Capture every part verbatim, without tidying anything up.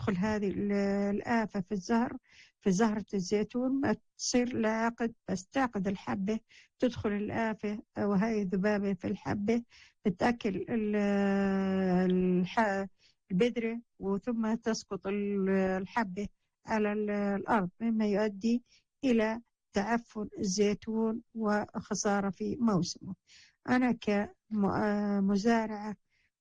تدخل هذه الآفة في الزهر في زهرة الزيتون، ما تصير لاعقد بس تعقد الحبة، تدخل الآفة وهي ذبابة في الحبة بتأكل البذرة وثم تسقط الحبة على الأرض، مما يؤدي إلى تعفن الزيتون وخسارة في موسمه. أنا كمزارعة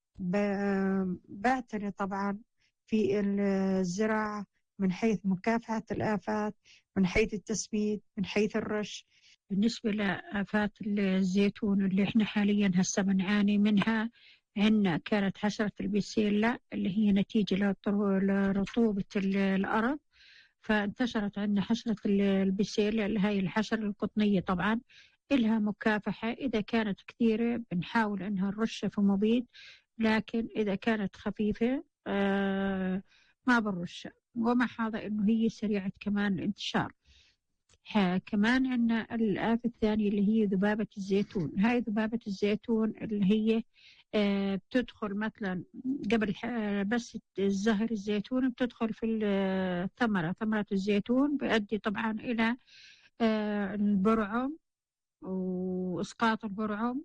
بعتني طبعا في الزراعة من حيث مكافحة الآفات، من حيث التسميد، من حيث الرش. بالنسبة لآفات الزيتون اللي احنا حاليا هسه بنعاني منها، عندنا كانت حشرة البسيلا اللي هي نتيجة لرطوبة الأرض، فانتشرت عندنا حشرة البسيلا اللي هي الحشرة القطنية. طبعا إلها مكافحة، إذا كانت كثيرة بنحاول إنها نرشها في مبيد، لكن إذا كانت خفيفة آه ما بنرشها، ومع هذا إنه هي سريعة كمان الانتشار. كمان عندنا الآفة الثانية اللي هي ذبابة الزيتون. هاي ذبابة الزيتون اللي هي آه بتدخل مثلا قبل بس الزهر الزيتون بتدخل في الثمرة، ثمرة الزيتون، بيؤدي طبعا إلى آه البرعم وإسقاط البرعم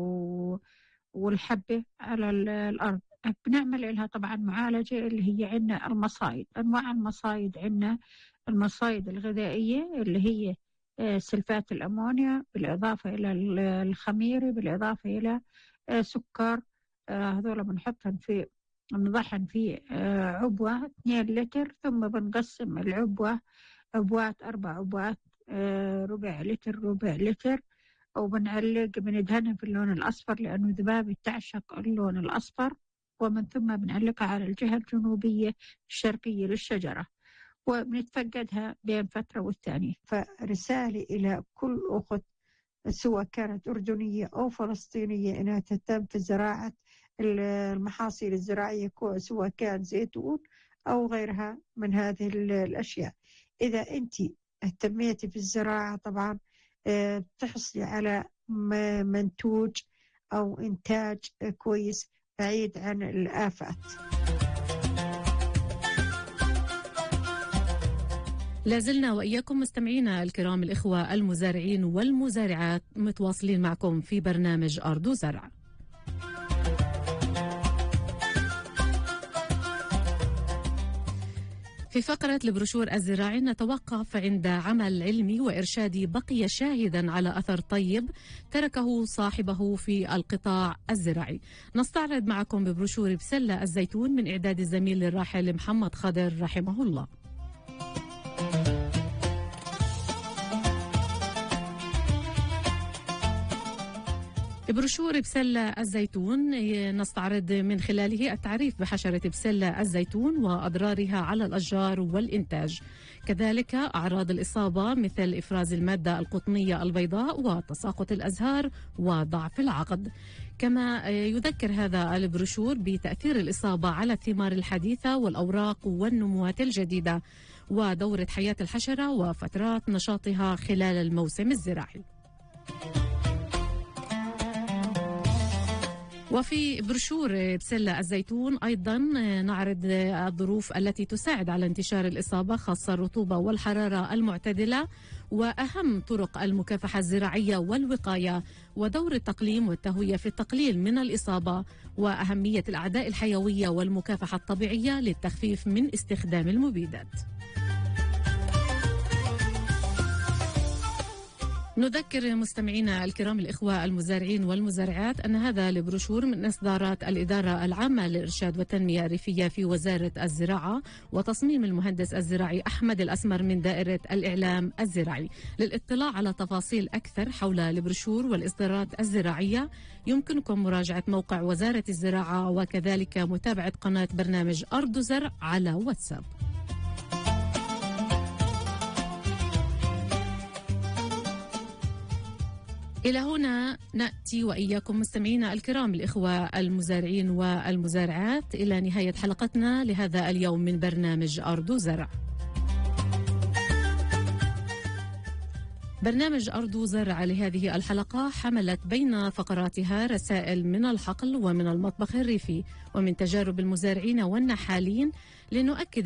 والحبة على الأرض. بنعمل لها طبعا معالجة اللي هي عندنا المصايد. أنواع المصايد عندنا المصايد الغذائية اللي هي سلفات الأمونيا بالإضافة إلى الخميرة بالإضافة إلى سكر. هذول بنحطهم في بنضعهم في عبوة اثنين لتر، ثم بنقسم العبوة عبوات أربع عبوات ربع لتر ربع لتر، أو بنعلق بندهنها في اللون الأصفر لأنه ذبابة تعشق اللون الأصفر، ومن ثم بنعلقها على الجهة الجنوبية الشرقية للشجرة وبنتفقدها بين فترة والثانية. فرسالة إلى كل أخت سواء كانت أردنية أو فلسطينية إنها تهتم في زراعة المحاصيل الزراعية سواء كان زيتون أو غيرها من هذه الأشياء. إذا أنت اهتميتي في الزراعة طبعا تحصلي على منتوج أو إنتاج كويس بعيد عن الآفات. لازلنا وإياكم مستمعينا الكرام الإخوة المزارعين والمزارعات متواصلين معكم في برنامج أرض وزرع. في فقرة البروشور الزراعي نتوقف عند عمل علمي وإرشادي بقي شاهدا على أثر طيب تركه صاحبه في القطاع الزراعي. نستعرض معكم ببروشور بسلة الزيتون من إعداد الزميل الراحل محمد خضر رحمه الله. بروشور بسلة الزيتون نستعرض من خلاله التعريف بحشرة بسلة الزيتون وأضرارها على الأشجار والإنتاج، كذلك أعراض الإصابة مثل إفراز المادة القطنية البيضاء وتساقط الأزهار وضعف العقد. كما يذكر هذا البروشور بتأثير الإصابة على الثمار الحديثة والأوراق والنموات الجديدة ودورة حياة الحشرة وفترات نشاطها خلال الموسم الزراعي. وفي بروشور بسلة الزيتون أيضا نعرض الظروف التي تساعد على انتشار الإصابة، خاصة الرطوبة والحرارة المعتدلة، وأهم طرق المكافحة الزراعية والوقاية، ودور التقليم والتهوية في التقليل من الإصابة، وأهمية الأعداء الحيوية والمكافحة الطبيعية للتخفيف من استخدام المبيدات. نذكر مستمعينا الكرام الإخوة المزارعين والمزارعات أن هذا البروشور من إصدارات الإدارة العامة للإرشاد والتنمية الريفية في وزارة الزراعة وتصميم المهندس الزراعي أحمد الأسمر من دائرة الإعلام الزراعي. للإطلاع على تفاصيل أكثر حول البروشور والإصدارات الزراعية يمكنكم مراجعة موقع وزارة الزراعة وكذلك متابعة قناة برنامج أرض وزرع على واتساب. إلى هنا نأتي وإياكم مستمعينا الكرام الإخوة المزارعين والمزارعات إلى نهاية حلقتنا لهذا اليوم من برنامج أرض وزرع. برنامج أرض وزرع لهذه الحلقة حملت بين فقراتها رسائل من الحقل ومن المطبخ الريفي ومن تجارب المزارعين والنحالين لنؤكد